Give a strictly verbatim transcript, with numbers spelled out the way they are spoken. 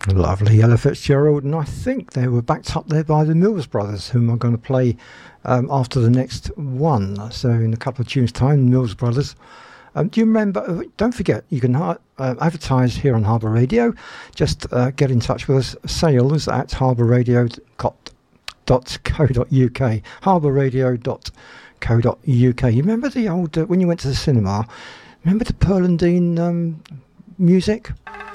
Lovely Ella Fitzgerald, and I think they were backed up there by the Mills Brothers, whom I'm going to play um, after the next one. So in a couple of tunes' time, Mills Brothers. Um, do you remember? Don't forget, you can uh, advertise here on Harbour Radio. Just uh, get in touch with us. Sales at harbour radio dot co dot uk. harbour radio dot co dot uk. You remember the old uh, when you went to the cinema? Remember the Pearl and Dean um, music?